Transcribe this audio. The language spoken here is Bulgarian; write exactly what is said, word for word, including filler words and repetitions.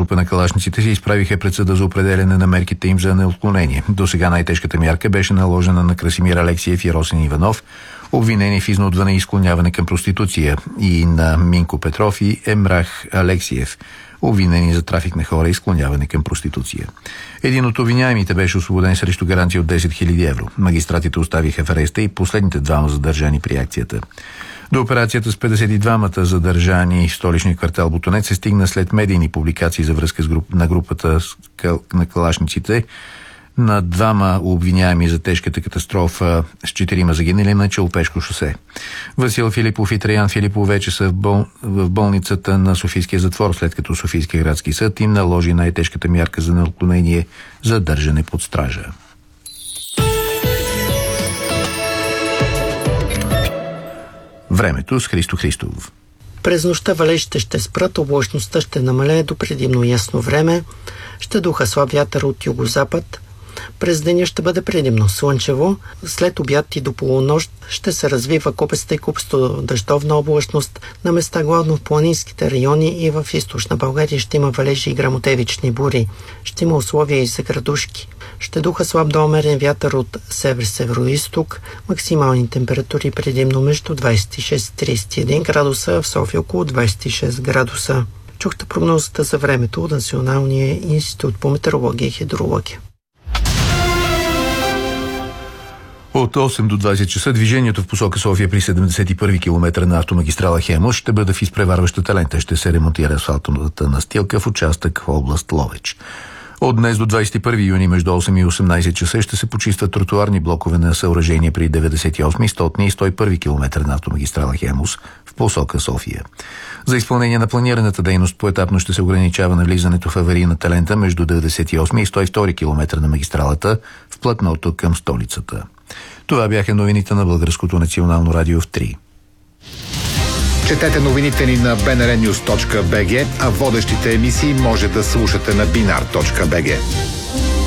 група на калашниците се изправиха пред съда за определяне на мерките им за неотклонение. До сега най-тежката мярка беше наложена на Красимир Алексиев и Росен Иванов, обвинени в изнудване и склоняване към проституция, и на Минко Петров и Емрах Алексиев, обвинени за трафик на хора и склоняване към проституция. Един от обвиняемите беше освободен срещу гаранция от десет хиляди евро. Магистратите оставиха в ареста и последните двама задържани при акцията. До операцията с петдесет и двамата задържани в столичния квартал Ботонец се стигна след медийни публикации за връзка с груп, на групата на калашниците, на двама обвиняеми за тежката катастрофа с четирима загинали на Челопешко шосе. Васил Филипов и Траян Филипов вече са в, бол... в болницата на Софийския затвор, след като Софийския градски съд им наложи най-тежката мярка за неотклонение – задържане под стража. Времето с Христо Христов. През нощта валежите ще спрат, облачността ще намалее до предимно ясно време, ще духа слаб вятър от югозапад. През деня ще бъде предимно слънчево, след обяд и до полунощ ще се развива купеста и купесто дъждовна облачност, на места главно в планинските райони и в източна България ще има валежи и гръмотевични бури. Ще има условия и за градушки. Ще духа слаб до умерен вятър от север-североизток, максимални температури предимно между двадесет и шест и тридесет и един градуса, в София около двадесет и шест градуса. Чухте прогнозата за времето от Националния институт по метеорология и хидрология. От осем до двадесет часа движението в посока София при седемдесет и първи километър на автомагистрала Хемус ще бъде в изпреварващата лента. Ще се ремонтира асфалтовата настилка в участък в област Ловеч. От днес до двадесет и първи юни между осем и осемнадесет часа ще се почистват тротуарни блокове на съоръжения при деветдесет и осми, стотния и сто и първи километър на автомагистрала Хемус в посока София. За изпълнение на планираната дейност поетапно ще се ограничава навлизането в аварийната лента между деветдесет и осми и сто и втори километър на магистралата в платното към столицата. Това бяха новините на Българското национално радио в три. Четете новините ни на би ен ар нюз точка би джи, а водещите емисии може да слушате на бинар точка би джи.